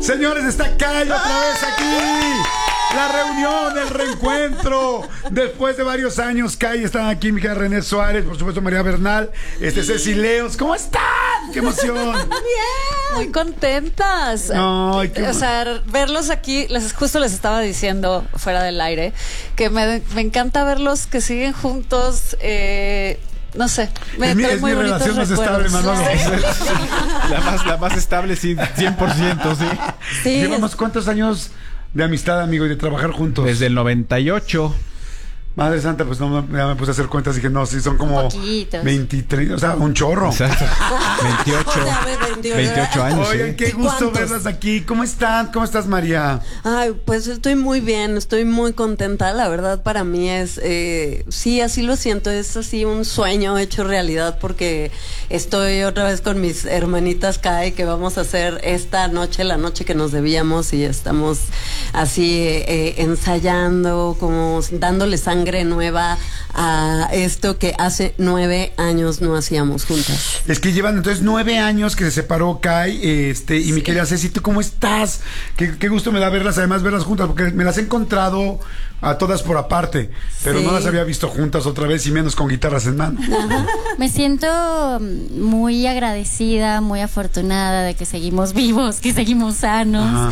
Señores, está Kai otra vez aquí. La reunión, el reencuentro. Después de varios años, Kai, están aquí mi hija René Suárez, por supuesto María Bernal, Ceci Leos. ¿Cómo están? ¡Qué emoción! Bien. Muy contentas. Ay, o sea, verlos aquí, justo les estaba diciendo fuera del aire, que me encanta verlos que siguen juntos. No sé, es mi relación más estable, Manolo. La más estable, sí, 100%, sí. Llevamos ¿cuántos años de amistad, amigo, y de trabajar juntos? Desde el 98. Madre santa, pues no, ya me puse a hacer cuentas y dije, no, sí, son como 23, o sea, un chorro. Exacto. 28 años. Oigan, qué gusto verlas aquí. ¿Cómo están? ¿Cómo estás, María? Ay, pues estoy muy bien, estoy muy contenta. La verdad, para mí es, sí, así lo siento, es así un sueño hecho realidad, porque estoy otra vez con mis hermanitas Kai, que vamos a hacer esta noche, la noche que nos debíamos, y estamos así ensayando, como dándole sangre nueva a esto que hace 9 años no hacíamos juntas. Es que llevan entonces 9 años que se separó Kai, y mi querida Ceci, ¿tú cómo estás? Qué gusto me da verlas, además verlas juntas, porque me las he encontrado a todas por aparte, pero no las había visto juntas otra vez, y menos con guitarras en mano. Me siento muy agradecida, muy afortunada de que seguimos vivos, que seguimos sanos,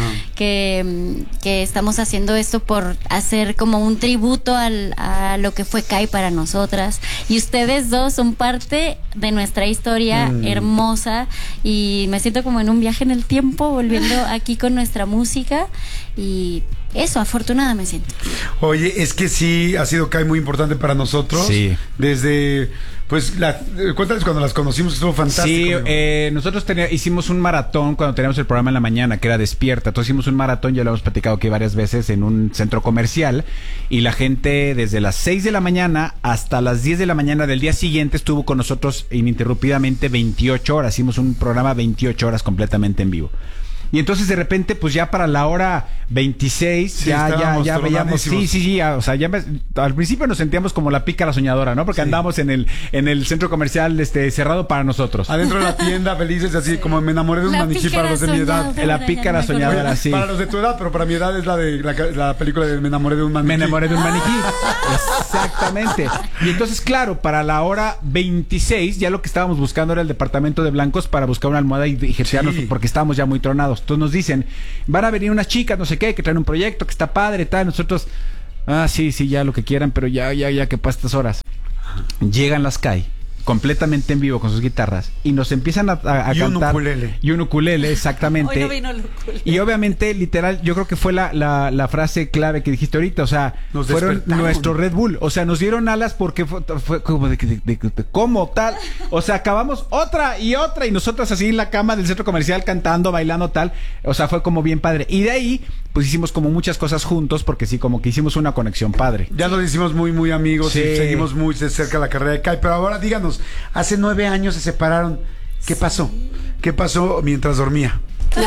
que estamos haciendo esto por hacer como un tributo a lo que fue Kai para nosotras, y ustedes dos son parte de nuestra historia hermosa, y me siento como en un viaje en el tiempo, volviendo aquí con nuestra música, y eso, afortunada me siento. Oye, es que sí, ha sido Kai muy importante para nosotros. Sí. Desde, pues, cuéntales cuando las conocimos, estuvo fantástico. Sí, nosotros hicimos un maratón cuando teníamos el programa en la mañana, que era Despierta. Entonces hicimos un maratón, ya lo hemos platicado aquí varias veces, en un centro comercial, y la gente desde las 6 de la mañana hasta las 10 de la mañana del día siguiente estuvo con nosotros ininterrumpidamente 28 horas. Hicimos un programa 28 horas completamente en vivo. Y entonces de repente, pues ya para la hora 26, sí, ya veíamos, sí, o sea, al principio nos sentíamos como la pícara soñadora, ¿no? Porque andábamos en el centro comercial cerrado para nosotros. Adentro de la tienda, felices, así como me enamoré de un maniquí para los de mi edad. La pícara soñadora, sí. Para los de tu edad, pero para mi edad es la de la película de Me enamoré de un maniquí. Me enamoré de un maniquí. Exactamente. Y entonces, claro, para la hora 26, ya lo que estábamos buscando era el departamento de blancos para buscar una almohada y jetearnos, porque estábamos ya muy tronados. Entonces nos dicen, van a venir unas chicas, no sé qué, que traen un proyecto que está padre, tal. Nosotros, sí, ya lo que quieran, pero ya que pasa estas horas. Llegan las Kai, completamente en vivo con sus guitarras, y nos empiezan a cantar. Y un ukulele, exactamente. Hoy no vino el ukulele. Y obviamente, literal, yo creo que fue la frase clave que dijiste ahorita, o sea, nos fueron nuestro Red Bull, o sea, nos dieron alas porque fue como de ¿cómo tal? O sea, acabamos otra, y nosotras así en la cama del centro comercial cantando, bailando, tal, o sea, fue como bien padre. Y de ahí, pues hicimos como muchas cosas juntos, porque sí, como que hicimos una conexión padre. Ya nos hicimos muy, muy amigos, sí. Y seguimos muy de cerca la carrera de Kai, pero ahora díganos, hace 9 años se separaron. ¿Qué pasó? ¿Qué pasó mientras dormía?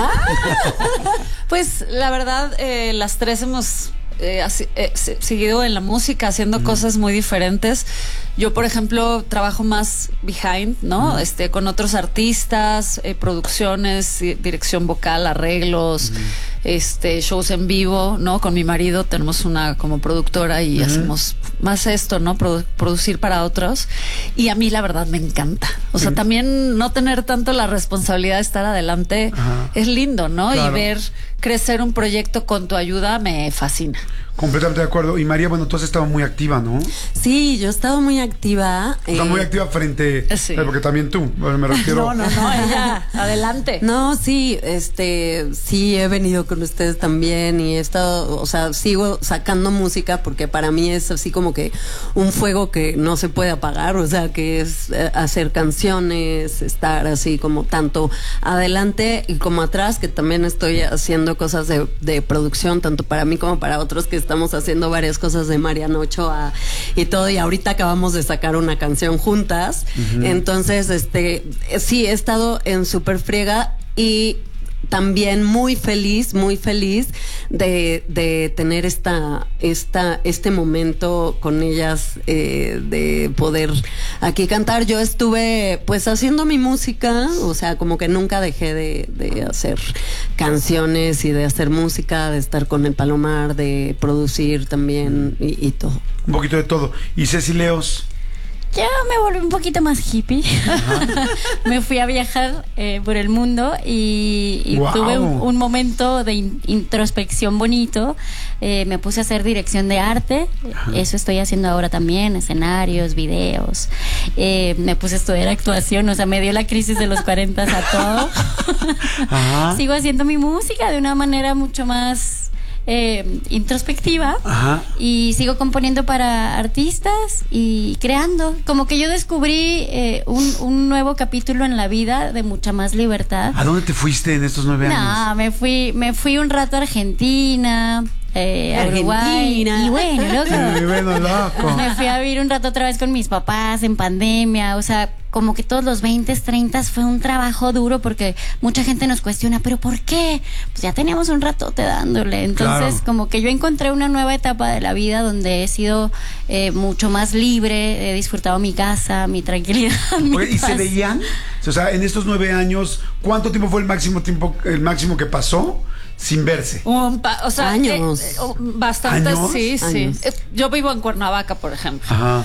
Pues la verdad, las tres hemos seguido en la música, haciendo cosas muy diferentes. Yo, por ejemplo, trabajo más behind, ¿no? Con otros artistas, producciones, dirección vocal, arreglos, shows en vivo, ¿no? Con mi marido tenemos una como productora y hacemos más esto, ¿no? Producir para otros. Y a mí la verdad me encanta. O sea, también no tener tanto la responsabilidad de estar adelante es lindo, ¿no? Claro. Y ver crecer un proyecto con tu ayuda me fascina. Completamente de acuerdo. Y María, bueno, tú has estado muy activa, ¿no? Sí, yo he estado muy activa. Está muy activa frente... Sí. Porque también tú, me refiero... No, ella, adelante. No, sí, sí he venido con ustedes también y he estado, o sea, sigo sacando música porque para mí es así como que un fuego que no se puede apagar, o sea, que es hacer canciones, estar así como tanto adelante y como atrás, que también estoy haciendo cosas de producción, tanto para mí como para otros, que estamos haciendo varias cosas de Mariana Ochoa y todo, y ahorita acabamos de sacar una canción juntas. Entonces, sí, he estado en Super Friega y también muy feliz de tener este momento con ellas, de poder aquí cantar. Yo estuve pues haciendo mi música, o sea, como que nunca dejé de hacer canciones y de hacer música, de estar con el Palomar, de producir también y todo. Un poquito de todo. ¿Y Ceci Leos? Yo me volví un poquito más hippie. Me fui a viajar por el mundo y Wow. tuve un momento de introspección bonito. Me puse a hacer dirección de arte. Eso estoy haciendo ahora también, escenarios, videos. Me puse a estudiar actuación, o sea, me dio la crisis de los 40 a todo. Ajá. Sigo haciendo mi música de una manera mucho más introspectiva. Ajá. Y sigo componiendo para artistas y creando. Como que yo descubrí un nuevo capítulo en la vida de mucha más libertad. ¿A dónde te fuiste en estos 9 años? No, me fui un rato a Argentina, a Uruguay. Argentina. Y bueno, Y bueno, loco. me fui a vivir un rato otra vez con mis papás en pandemia. O sea, como que todos los 20, 30 fue un trabajo duro porque mucha gente nos cuestiona, ¿pero por qué? Pues ya teníamos un ratote dándole. Entonces, Claro. como que yo encontré una nueva etapa de la vida donde he sido mucho más libre, he disfrutado mi casa, mi tranquilidad. mi Oye, ¿y se paz. veían? O sea, en estos 9 años, ¿cuánto tiempo fue el máximo que pasó sin verse? O sea, Años. Bastante, ¿Años? sí. Años. Yo vivo en Cuernavaca, por ejemplo. Ajá.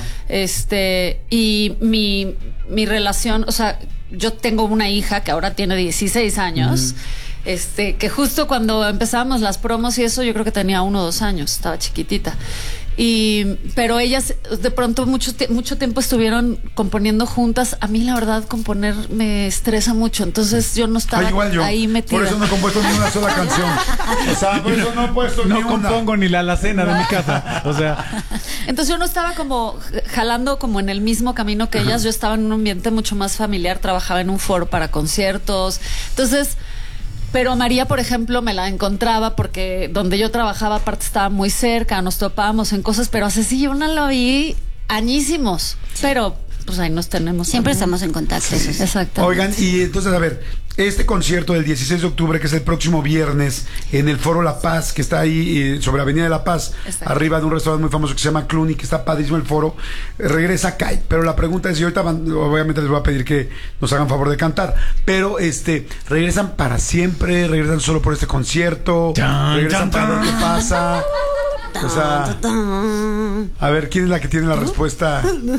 Y mi relación, o sea, yo tengo una hija que ahora tiene 16 años. Que justo cuando empezábamos las promos y eso, yo creo que tenía 1 o 2 años, estaba chiquitita. Pero ellas de pronto mucho tiempo estuvieron componiendo juntas. A mí la verdad componer me estresa mucho, entonces yo no estaba Igual yo. ahí metida. Por eso no he compuesto ni una sola canción. O sea, por eso no he puesto No ni una. compongo ni la alacena de mi casa. O sea, Entonces yo no estaba como jalando como en el mismo camino que ellas. Yo estaba en un ambiente mucho más familiar, trabajaba en un foro para conciertos. Entonces, pero María, por ejemplo, me la encontraba porque donde yo trabajaba aparte estaba muy cerca, nos topábamos en cosas, pero a Ceci yo no la vi añísimos. Pero pues ahí nos tenemos. Siempre también. estamos en contacto. Exacto. Oigan, y entonces, a ver, este concierto del 16 de octubre, que es el próximo viernes, en el Foro La Paz, que está ahí sobre Avenida de La Paz, Exacto. arriba de un restaurante muy famoso que se llama Cluny, que está padrísimo el foro, regresa Kai. Pero la pregunta es, y ahorita obviamente les voy a pedir que nos hagan favor de cantar, pero ¿regresan para siempre? ¿Regresan solo por este concierto? Chan, ¿Regresan chan, para ver qué chan. pasa? O sea, a ver, ¿quién es la que tiene la respuesta?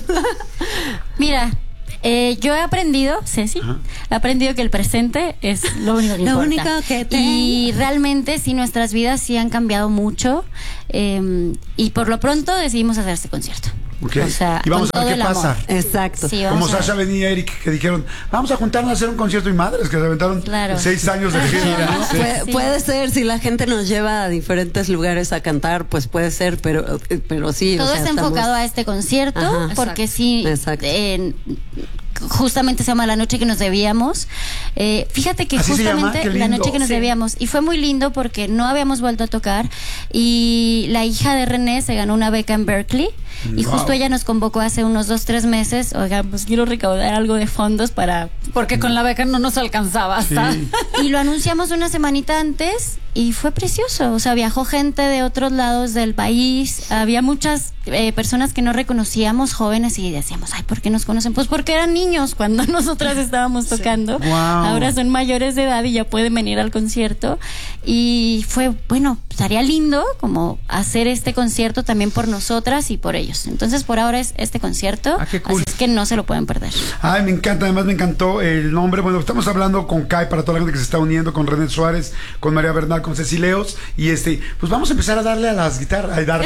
Mira, yo he aprendido, Ceci, he aprendido que el presente es lo único que Lo importa. único que Y realmente sí, nuestras vidas sí han cambiado mucho, y por lo pronto decidimos hacer este concierto. Ok. O sea, Y vamos con a ver todo qué el pasa. amor. Exacto. Sí, Como vamos a ver. Sasha, Benny y Eric, que dijeron, vamos a juntarnos a hacer un concierto y madres, que se aventaron Claro. 6 años de gira, ¿no? Sí. Puede ser, si la gente nos lleva a diferentes lugares a cantar, pues puede ser, pero sí. Todo o sea, está estamos- enfocado a este concierto, Ajá. porque Exacto. sí, Exacto. justamente se llama La Noche que nos debíamos. Fíjate que ¿Así se llama? justamente Qué La lindo. Noche que nos Sí. debíamos. Y fue muy lindo porque no habíamos vuelto a tocar. Y la hija de René se ganó una beca en Berkeley. Y Wow. justo ella nos convocó hace unos 2-3 meses. Oigan, pues quiero recaudar algo de fondos para... Porque con la beca no nos alcanzaba hasta. Sí. Y lo anunciamos una semanita antes y fue precioso. O sea, viajó gente de otros lados del país. Había muchas personas que no reconocíamos, jóvenes, y decíamos, ay, ¿por qué nos conocen? Pues porque eran niños cuando nosotras estábamos tocando. Wow. Ahora son mayores de edad y ya pueden venir al concierto. Y fue, bueno, estaría lindo como hacer este concierto también por nosotras y por ellos. Entonces, por ahora es este concierto. Ah, qué cool. Así es que no se lo pueden perder. Ay, me encanta, además me encantó el nombre. Bueno, estamos hablando con Kai, para toda la gente que se está uniendo, con René Suárez, con María Bernal, con Ceci Leos, y pues vamos a empezar a darle a las guitarras, te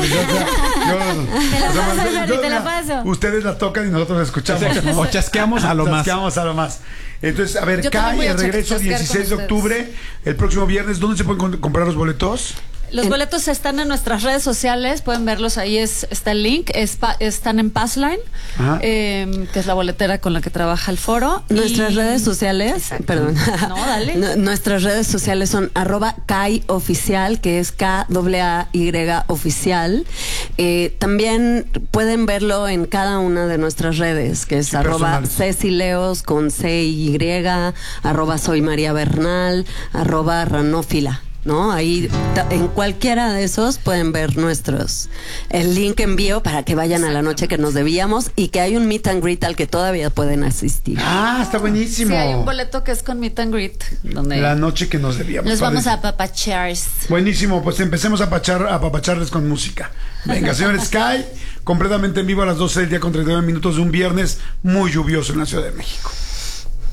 la paso. Ustedes la tocan y nosotros la escuchamos. O chasqueamos a lo más. Chasqueamos a lo más. Entonces, a ver, Yo también Kai, voy a el regreso chasquear 16 de con octubre, el próximo viernes, ¿dónde se pueden comprar los boletos? Los boletos están en nuestras redes sociales, pueden verlos ahí, está el link, están en Passline, que es la boletera con la que trabaja el foro. Nuestras redes sociales, Exacto. perdón. No, dale. Nuestras redes sociales son @KAI-oficial, que es KAAY oficial. También pueden verlo en cada una de nuestras redes, que es @Cecileos con CY, @Soy María Bernal, @Ranófila. ¿No? Ahí en cualquiera de esos pueden ver el link envío para que vayan a la noche que nos debíamos y que hay un meet and greet al que todavía pueden asistir. Está buenísimo. Sí, hay un boleto que es con meet and greet. Donde la noche que nos debíamos. Los vamos a apapachar. Buenísimo, pues empecemos a apapacharles con música. Venga, señores, Sky, completamente en vivo a las 12 del día con 39 minutos de un viernes muy lluvioso en la Ciudad de México.